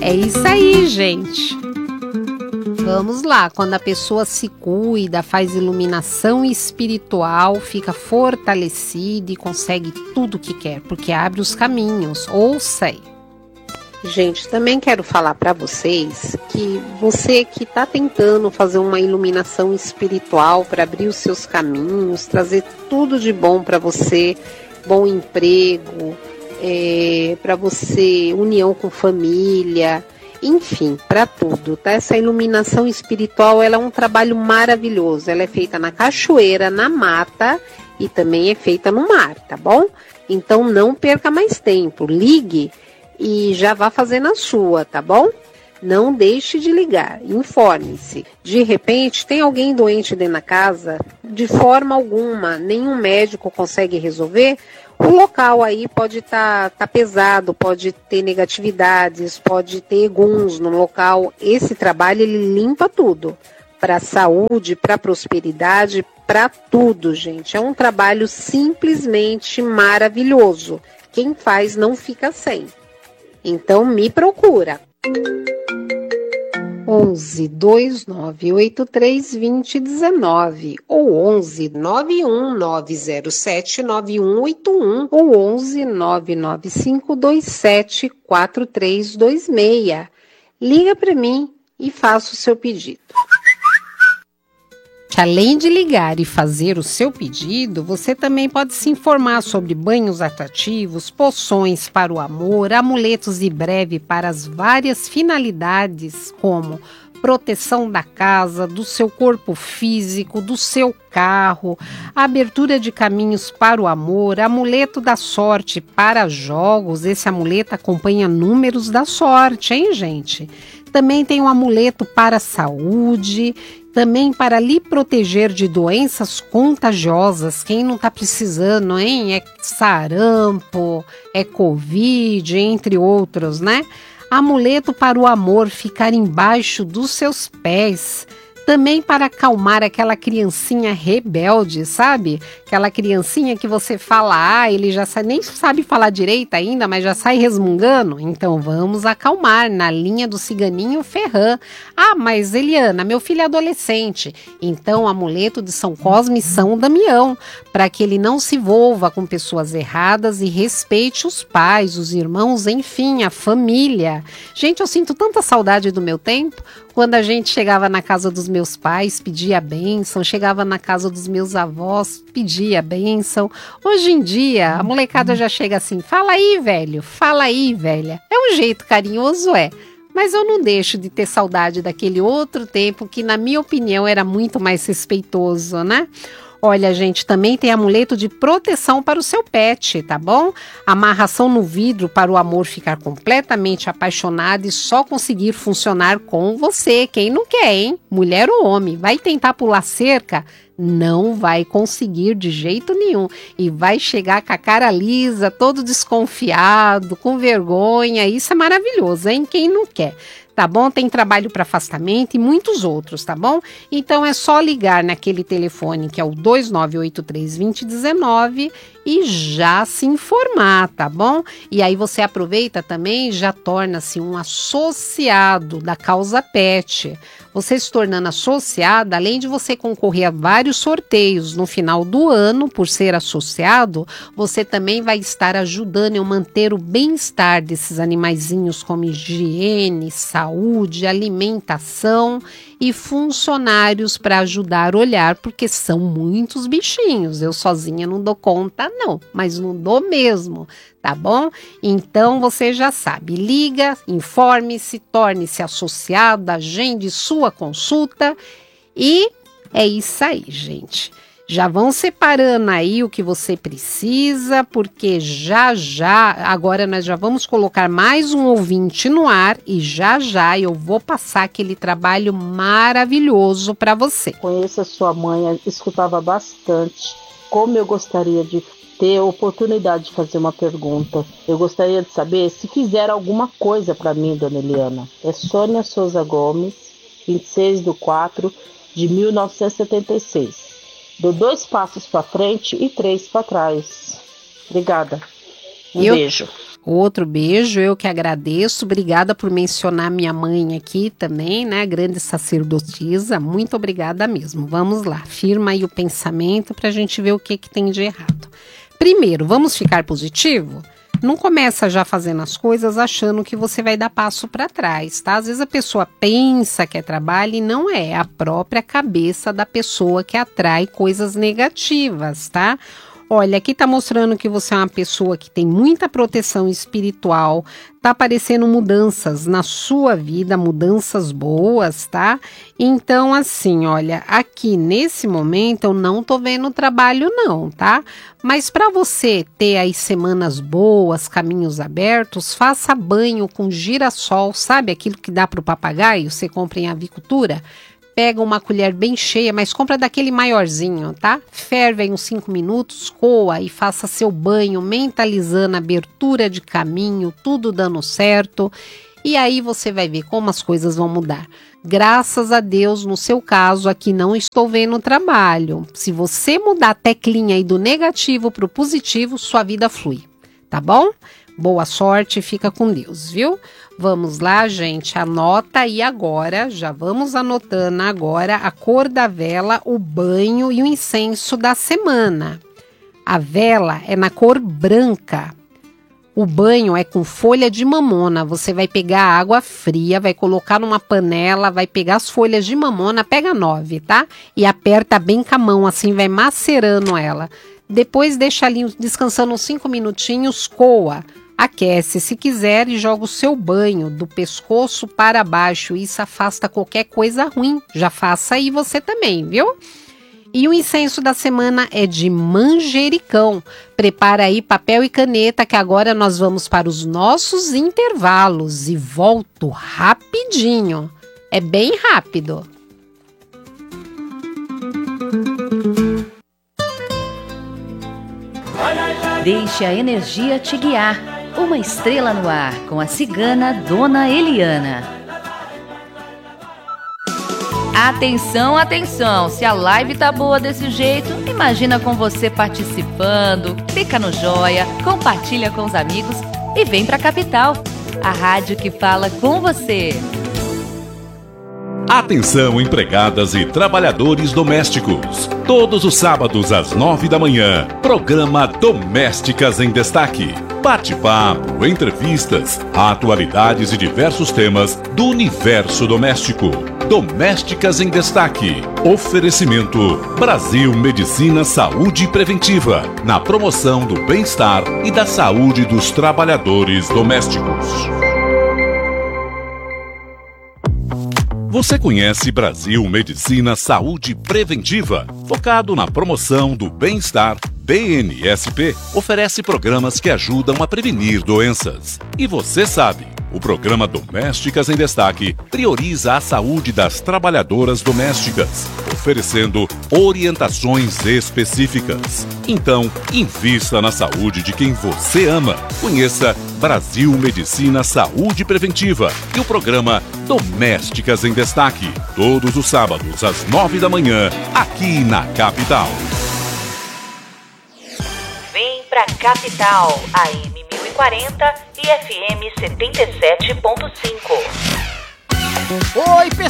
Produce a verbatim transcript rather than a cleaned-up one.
É isso aí, gente. Vamos lá, quando a pessoa se cuida, faz iluminação espiritual, fica fortalecida e consegue tudo o que quer, porque abre os caminhos, ouça aí. Gente, também quero falar para vocês que você que está tentando fazer uma iluminação espiritual para abrir os seus caminhos, trazer tudo de bom para você, bom emprego, é, para você, união com família, enfim, para tudo, tá? Essa iluminação espiritual, ela é um trabalho maravilhoso, ela é feita na cachoeira, na mata e também é feita no mar, tá bom? Então não perca mais tempo, ligue e já vá fazendo a sua, tá bom? Não deixe de ligar, informe-se. De repente, tem alguém doente dentro da casa? De forma alguma, nenhum médico consegue resolver? O local aí pode estar tá, tá pesado, pode ter negatividades, pode ter eguns no local. Esse trabalho, ele limpa tudo. Para a saúde, para a prosperidade, para tudo, gente. É um trabalho simplesmente maravilhoso. Quem faz não fica sem. Então, me procura. onze, dois nove oito três, vinte, dezenove ou onze, nove um nove zero sete, nove um oito um ou onze, nove nove cinco dois sete, quatro três dois seis. Liga para mim e faça o seu pedido. Além de ligar e fazer o seu pedido, você também pode se informar sobre banhos atrativos, poções para o amor, amuletos de breve para as várias finalidades, como proteção da casa, do seu corpo físico, do seu carro, abertura de caminhos para o amor, amuleto da sorte para jogos. Esse amuleto acompanha números da sorte, hein, gente? Também tem um amuleto para a saúde, também para lhe proteger de doenças contagiosas. Quem não está precisando, hein? É sarampo, é covid, entre outros, né? Amuleto para o amor ficar embaixo dos seus pés. Também para acalmar aquela criancinha rebelde, sabe? Aquela criancinha que você fala, ah, ele já sai, nem sabe falar direito ainda, mas já sai resmungando. Então vamos acalmar na linha do ciganinho Ferran. Ah, mas Eliana, meu filho é adolescente. Então amuleto de São Cosme e São Damião, para que ele não se envolva com pessoas erradas e respeite os pais, os irmãos, enfim, a família. Gente, eu sinto tanta saudade do meu tempo. Quando a gente chegava na casa dos meus pais, pedia a bênção, chegava na casa dos meus avós, pedia a bênção. Hoje em dia, a molecada já chega assim, fala aí, velho, fala aí, velha. É um jeito carinhoso, é. Mas eu não deixo de ter saudade daquele outro tempo que, na minha opinião, era muito mais respeitoso, né? Olha, gente, também tem amuleto de proteção para o seu pet, tá bom? Amarração no vidro para o amor ficar completamente apaixonado e só conseguir funcionar com você. Quem não quer, hein? Mulher ou homem, vai tentar pular cerca? Não vai conseguir de jeito nenhum. E vai chegar com a cara lisa, todo desconfiado, com vergonha. Isso é maravilhoso, hein? Quem não quer? Tá bom? Tem trabalho para afastamento e muitos outros, tá bom? Então é só ligar naquele telefone que é o dois nove oito três, vinte, dezenove e já se informar, tá bom? E aí você aproveita também e já torna-se um associado da Causa Pet. Você se tornando associada, além de você concorrer a vários sorteios no final do ano, por ser associado, você também vai estar ajudando a manter o bem-estar desses animaizinhos, como higiene, saúde, alimentação e funcionários para ajudar a olhar, porque são muitos bichinhos. Eu sozinha não dou conta, não, mas não dou mesmo, tá bom? Então você já sabe, liga, informe-se, torne-se associado, agende sua consulta e é isso aí, gente. Já vão separando aí o que você precisa, porque já já, agora nós já vamos colocar mais um ouvinte no ar e já já eu vou passar aquele trabalho maravilhoso para você. Conheço a sua mãe, escutava bastante. Como eu gostaria de ter a oportunidade de fazer uma pergunta. Eu gostaria de saber se fizer alguma coisa para mim, dona Eliana. É Sônia Souza Gomes, vinte e seis de quatro de mil novecentos e setenta e seis. Dou dois passos para frente e três para trás. Obrigada. Um eu, beijo. Outro beijo, eu que agradeço. Obrigada por mencionar minha mãe aqui também, né? Grande sacerdotisa. Muito obrigada mesmo. Vamos lá, firma aí o pensamento para a gente ver o que, que tem de errado. Primeiro, vamos ficar positivo? Não começa já fazendo as coisas achando que você vai dar passo para trás, tá? Às vezes a pessoa pensa que é trabalho e não é. É a própria cabeça da pessoa que atrai coisas negativas, tá? Olha, aqui tá mostrando que você é uma pessoa que tem muita proteção espiritual, tá aparecendo mudanças na sua vida, mudanças boas, tá? Então, assim, olha, aqui nesse momento eu não tô vendo trabalho não, tá? Mas para você ter aí semanas boas, caminhos abertos, faça banho com girassol, sabe aquilo que dá pro papagaio, você compra em avicultura? Pega uma colher bem cheia, mas compra daquele maiorzinho, tá? Ferve aí uns cinco minutos, coa e faça seu banho, mentalizando a abertura de caminho, tudo dando certo. E aí você vai ver como as coisas vão mudar. Graças a Deus, no seu caso, aqui não estou vendo trabalho. Se você mudar a teclinha aí do negativo para o positivo, sua vida flui, tá bom? Boa sorte, fica com Deus, viu? Vamos lá, gente, anota aí agora, já vamos anotando agora a cor da vela, o banho e o incenso da semana. A vela é na cor branca. O banho é com folha de mamona. Você vai pegar a água fria, vai colocar numa panela, vai pegar as folhas de mamona, pega nove, tá? E aperta bem com a mão, assim vai macerando ela. Depois deixa ali descansando uns cinco minutinhos, coa. Aquece se quiser e joga o seu banho do pescoço para baixo. Isso afasta qualquer coisa ruim. Já faça aí você também, viu? E o incenso da semana é de manjericão. Prepara aí papel e caneta que agora nós vamos para os nossos intervalos. E volto rapidinho. É bem rápido. Deixe a energia te guiar. Uma estrela no ar, com a cigana Dona Eliana. Atenção, atenção! Se a live tá boa desse jeito, imagina com você participando, clica no joia, compartilha com os amigos e vem pra Capital, a rádio que fala com você. Atenção, empregadas e trabalhadores domésticos. Todos os sábados às nove da manhã, programa Domésticas em Destaque. Bate-papo, entrevistas, atualidades e diversos temas do universo doméstico. Domésticas em Destaque. Oferecimento Brasil Medicina Saúde Preventiva, na promoção do bem-estar e da saúde dos trabalhadores domésticos. Você conhece Brasil Medicina Saúde Preventiva? Focado na promoção do bem-estar, B N S P oferece programas que ajudam a prevenir doenças. E você sabe, o programa Domésticas em Destaque prioriza a saúde das trabalhadoras domésticas, oferecendo orientações específicas. Então, invista na saúde de quem você ama. Conheça Brasil Medicina Saúde Preventiva e o programa Domésticas em Destaque, todos os sábados às nove da manhã, aqui na Capital. Vem pra Capital, A M mil e quarenta e F M setenta e sete ponto cinco. Oi, pessoal!